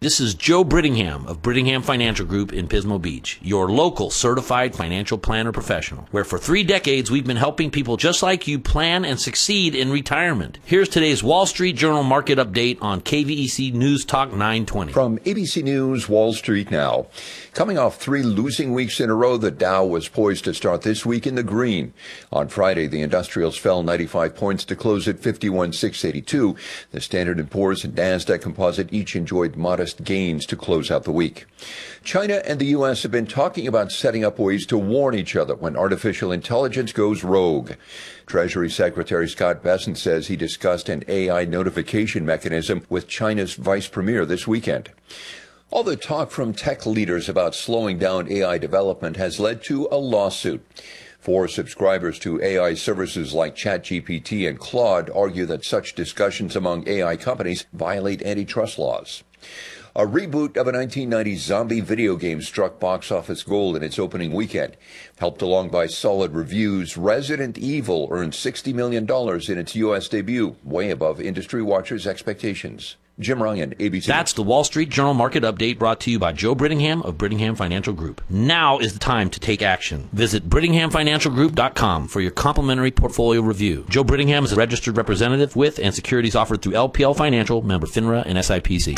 This is Joe Brittingham of Brittingham Financial Group in Pismo Beach, your local certified financial planner professional, where for 3 decades we've been helping people just like you plan and succeed in retirement. Here's today's Wall Street Journal market update on KVEC News Talk 920. From ABC News, Wall Street Now. Coming off 3 losing weeks in a row, the Dow was poised to start this week in the green. On Friday, the industrials fell 95 points to close at 51,682. The Standard & Poor's and NASDAQ Composite each enjoyed modest gains to close out the week. China and the U.S. have been talking about setting up ways to warn each other when artificial intelligence goes rogue. Treasury Secretary Scott Bessent says he discussed an AI notification mechanism with China's vice premier this weekend. All the talk from tech leaders about slowing down AI development has led to a lawsuit. 4 subscribers to AI services like ChatGPT and Claude argue that such discussions among AI companies violate antitrust laws. A reboot of a 1990s zombie video game struck box office gold in its opening weekend. Helped along by solid reviews, Resident Evil earned $60 million in its U.S. debut, way above industry watchers' expectations. Jim Ryan, ABC. That's the Wall Street Journal market update brought to you by Joe Brittingham of Brittingham Financial Group. Now is the time to take action. Visit BrittinghamFinancialGroup.com for your complimentary portfolio review. Joe Brittingham is a registered representative with and securities offered through LPL Financial, member FINRA and SIPC.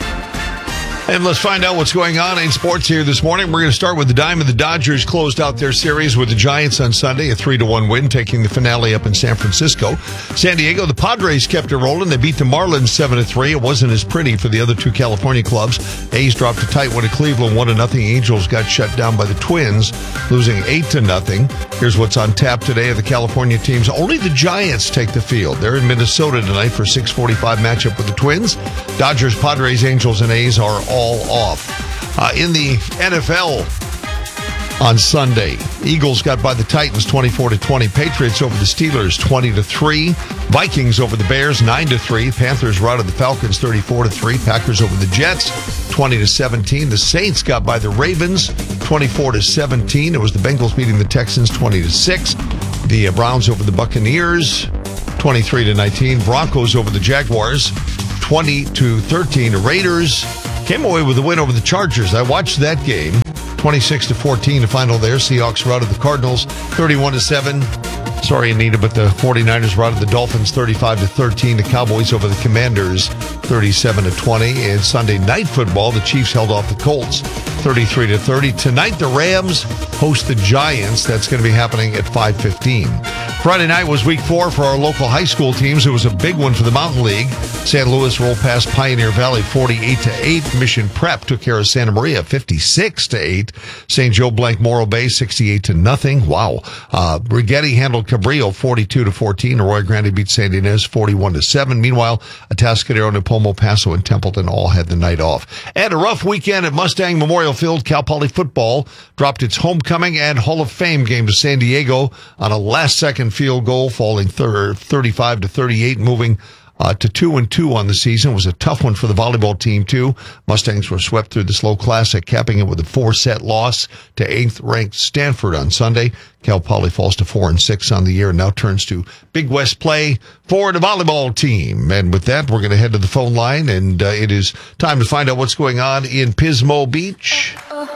And let's find out what's going on in sports here this morning. We're going to start with the Diamond. The Dodgers closed out their series with the Giants on Sunday, a 3-1 win, taking the finale up in San Francisco. San Diego, the Padres kept it rolling. They beat the Marlins 7-3. It wasn't as pretty for the other 2 California clubs. A's dropped a tight one at Cleveland, 1-0. Angels got shut down by the Twins, losing 8-0. Here's what's on tap today of the California teams. Only the Giants take the field. They're in Minnesota tonight for a 6:45 matchup with the Twins. Dodgers, Padres, Angels, and A's are all off. In the NFL on Sunday, Eagles got by the Titans 24-20. Patriots over the Steelers 20-3. Vikings over the Bears 9-3. Panthers routed the Falcons 34-3. Packers over the Jets 20-17. The Saints got by the Ravens 24-17. It was the Bengals beating the Texans 20-6. The Browns over the Buccaneers 23-19. Broncos over the Jaguars 20-13. The Raiders came away with a win over the Chargers. I watched that game. 26-14, the final there. Seahawks routed the Cardinals 31-7. Sorry, Anita, but the 49ers routed the Dolphins 35-13. The Cowboys over the Commanders 37-20. And Sunday Night Football, the Chiefs held off the Colts 33-30. Tonight, the Rams host the Giants. That's going to be happening at 5:15. Friday night was week 4 for our local high school teams. It was a big one for the Mountain League. San Luis rolled past Pioneer Valley 48-8. Mission Prep took care of Santa Maria 56-8. St. Joe blanked Morro Bay 68-0. Wow. Brigetti handled Cabrillo 42-14. Arroyo Grande beat San Ynez 41-7. Meanwhile, Atascadero, Nipomo, Paso, and Templeton all had the night off. And a rough weekend at Mustang Memorial Field. Cal Poly football dropped its homecoming and Hall of Fame game to San Diego on a last-second field goal, falling 35-38, moving to 2-2 on the season. It was a tough one for the volleyball team, too. Mustangs were swept through the SLO Classic, capping it with a 4-set loss to 8th-ranked Stanford on Sunday. Cal Poly falls to 4-6 on the year and now turns to Big West play for the volleyball team. And with that, we're going to head to the phone line, and it is time to find out what's going on in Pismo Beach.